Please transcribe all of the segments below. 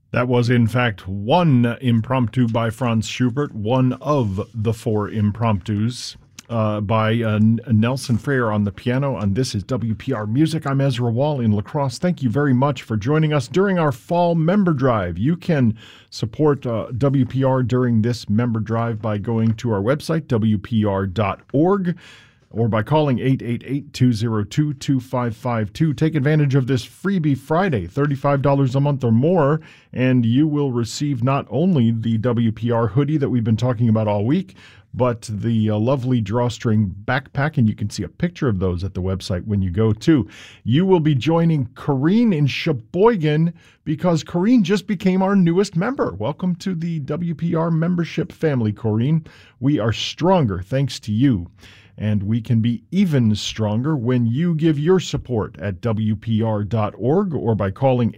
That was, in fact, one impromptu by Franz Schubert, one of the four impromptus by Nelson Freire on the piano. And this is WPR Music. I'm Ezra Wall in La Crosse. Thank you very much for joining us during our fall member drive. You can support WPR during this member drive by going to our website, WPR.org. or by calling 888-202-2552. Take advantage of this Freebie Friday, $35 a month or more, and you will receive not only the WPR hoodie that we've been talking about all week, but the lovely drawstring backpack, and you can see a picture of those at the website when you go too. You will be joining Corrine in Sheboygan because Corrine just became our newest member. Welcome to the WPR membership family, Corrine. We are stronger thanks to you. And we can be even stronger when you give your support at WPR.org or by calling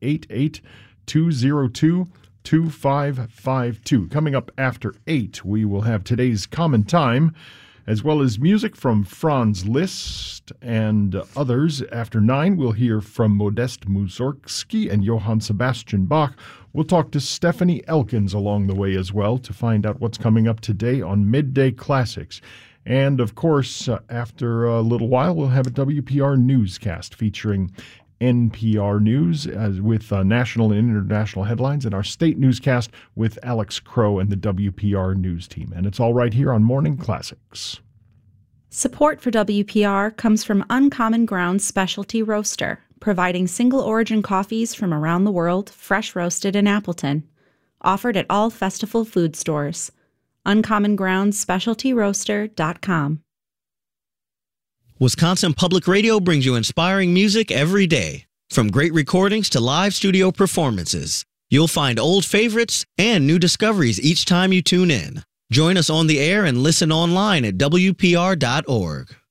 888-202-2552. Coming up after 8, we will have today's Common Time, as well as music from Franz Liszt and others. After 9, we'll hear from Modest Mussorgsky and Johann Sebastian Bach. We'll talk to Stephanie Elkins along the way as well to find out what's coming up today on Midday Classics. And, of course, after a little while, we'll have a WPR newscast featuring NPR News with national and international headlines, and our state newscast with Alex Crow and the WPR News team. And it's all right here on Morning Classics. Support for WPR comes from Uncommon Grounds Specialty Roaster, providing single-origin coffees from around the world, fresh roasted in Appleton. Offered at all Festival food stores. UncommonGroundsSpecialtyRoaster.com. Wisconsin Public Radio brings you inspiring music every day. From great recordings to live studio performances, you'll find old favorites and new discoveries each time you tune in. Join us on the air and listen online at WPR.org.